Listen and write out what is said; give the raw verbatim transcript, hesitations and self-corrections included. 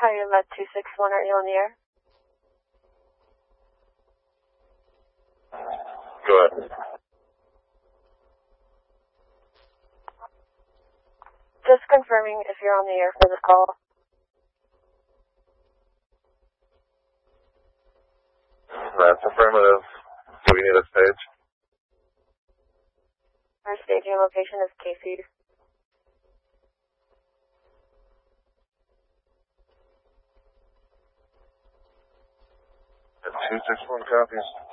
Hi, you're Med two six one. Are you on the air? Go ahead. Just confirming if you're on the air for this call. That's affirmative. Do we need a stage? Our staging location is Casey's. two six one copies.